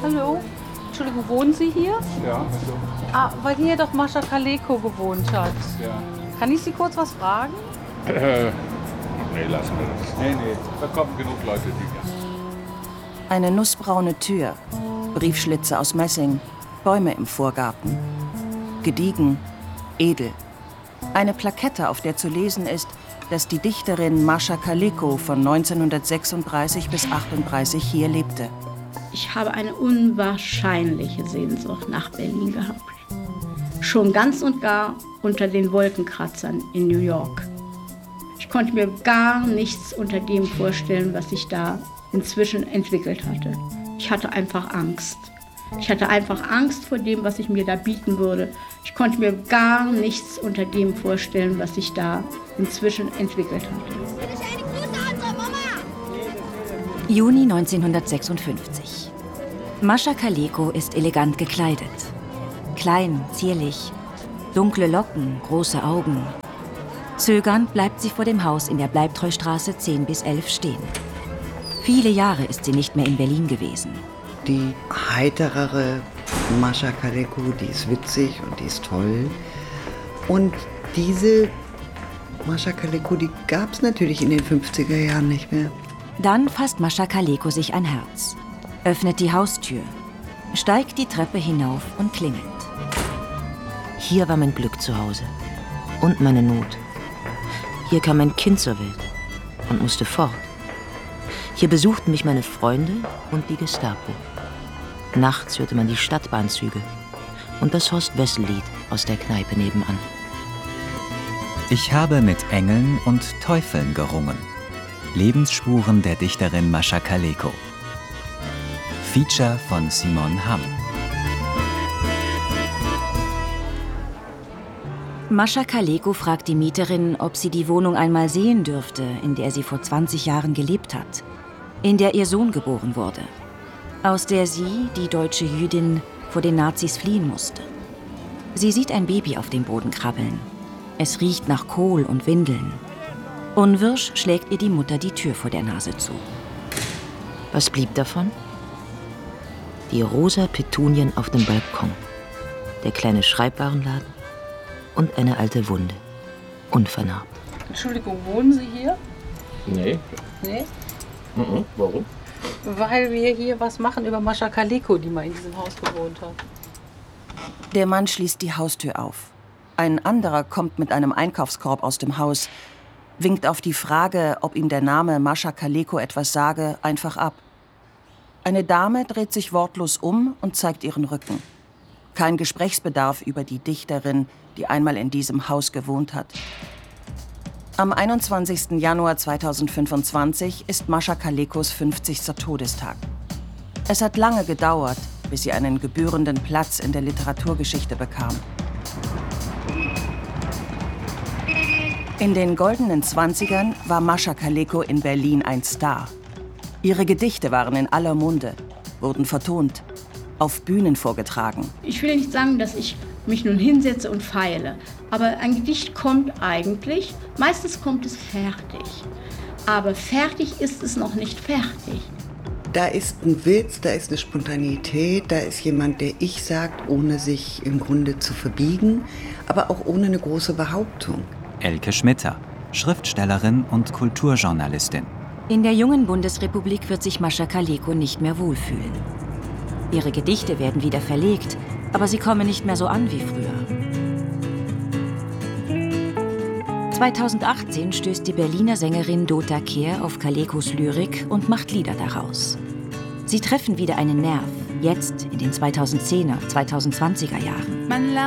Hallo? Entschuldigung, wohnen Sie hier? Ja, also, Weil hier doch Mascha Kaleko gewohnt hat. ja. Kann ich Sie kurz was fragen? Nee, lassen wir das. Nee, da kommen genug Leute, die... Eine nussbraune Tür, Briefschlitze aus Messing, Bäume im Vorgarten. Gediegen, edel. Eine Plakette, auf der zu lesen ist, dass die Dichterin Mascha Kaleko von 1936 bis 1938 hier lebte. Ich habe eine unwahrscheinliche Sehnsucht nach Berlin gehabt. Schon ganz und gar unter den Wolkenkratzern in New York. Ich konnte mir gar nichts unter dem vorstellen, was sich da inzwischen entwickelt hatte. Ich hatte einfach Angst. Ich hatte einfach Angst vor dem, was ich mir da bieten würde. Ich konnte mir gar nichts unter dem vorstellen, was sich da inzwischen entwickelt hatte. Juni 1956. Mascha Kaleko ist elegant gekleidet. Klein, zierlich, dunkle Locken, große Augen. Zögernd bleibt sie vor dem Haus in der Bleibtreustraße 10 bis 11 stehen. Viele Jahre ist sie nicht mehr in Berlin gewesen. Die heiterere Mascha Kaleko, die ist witzig und die ist toll. Und diese Mascha Kaleko, die gab es natürlich in den 50er Jahren nicht mehr. Dann fasst Mascha Kaleko sich ein Herz, öffnet die Haustür, steigt die Treppe hinauf und klingelt. Hier war mein Glück zu Hause und meine Not. Hier kam mein Kind zur Welt und musste fort. Hier besuchten mich meine Freunde und die Gestapo. Nachts hörte man die Stadtbahnzüge und das Horst-Wessel-Lied aus der Kneipe nebenan. Ich habe mit Engeln und Teufeln gerungen. Lebensspuren der Dichterin Mascha Kaleko. Feature von Simon Hamm. Mascha Kaleko fragt die Mieterin, ob sie die Wohnung einmal sehen dürfte, in der sie vor 20 Jahren gelebt hat, in der ihr Sohn geboren wurde, aus der sie, die deutsche Jüdin, vor den Nazis fliehen musste. Sie sieht ein Baby auf dem Boden krabbeln. Es riecht nach Kohl und Windeln. Unwirsch schlägt ihr die Mutter die Tür vor der Nase zu. Was blieb davon? Die rosa Petunien auf dem Balkon, der kleine Schreibwarenladen und eine alte Wunde, unvernarbt. Entschuldigung, wohnen Sie hier? Nee. Nee? Warum? Weil wir hier was machen über Mascha Kaleko, die mal in diesem Haus gewohnt hat. Der Mann schließt die Haustür auf. Ein anderer kommt mit einem Einkaufskorb aus dem Haus, winkt auf die Frage, ob ihm der Name Mascha Kaleko etwas sage, einfach ab. Eine Dame dreht sich wortlos um und zeigt ihren Rücken. Kein Gesprächsbedarf über die Dichterin, die einmal in diesem Haus gewohnt hat. Am 21. Januar 2025 ist Mascha Kalekos 50. Todestag. Es hat lange gedauert, bis sie einen gebührenden Platz in der Literaturgeschichte bekam. In den goldenen 20ern war Mascha Kaleko in Berlin ein Star. Ihre Gedichte waren in aller Munde, wurden vertont, auf Bühnen vorgetragen. Ich will nicht sagen, dass ich mich nun hinsetze und feile, aber ein Gedicht kommt eigentlich, meistens kommt es fertig. Aber fertig ist es noch nicht fertig. Da ist ein Witz, da ist eine Spontanität, da ist jemand, der Ich sagt, ohne sich im Grunde zu verbiegen, aber auch ohne eine große Behauptung. Elke Schmitter, Schriftstellerin und Kulturjournalistin. In der jungen Bundesrepublik wird sich Mascha Kaleko nicht mehr wohlfühlen. Ihre Gedichte werden wieder verlegt, aber sie kommen nicht mehr so an wie früher. 2018 stößt die Berliner Sängerin Dota Kehr auf Kalekos Lyrik und macht Lieder daraus. Sie treffen wieder einen Nerv, jetzt in den 2010er, 2020er Jahren.